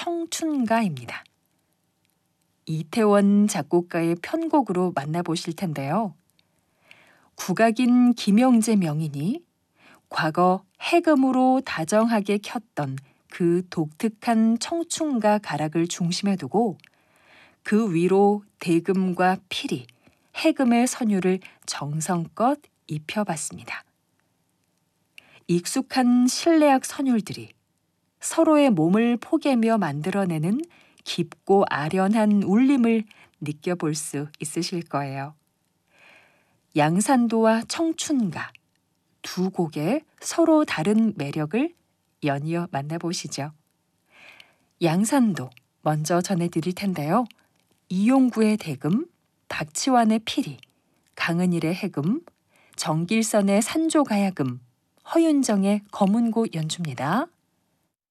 청춘가입니다. 이태원 작곡가의 편곡으로 만나보실 텐데요. 국악인 김영재 명인이 과거 해금으로 다정하게 켰던 그 독특한 청춘가 가락을 중심에 두고 그 위로 대금과 피리, 해금의 선율을 정성껏 입혀봤습니다. 익숙한 실내악 선율들이 서로의 몸을 포개며 만들어내는 깊고 아련한 울림을 느껴볼 수 있으실 거예요. 양산도와 청춘가, 두 곡의 서로 다른 매력을 연이어 만나보시죠. 양산도 먼저 전해드릴 텐데요. 이용구의 대금, 박치환의 피리, 강은일의 해금, 정길선의 산조가야금, 허윤정의 검은고 연주입니다.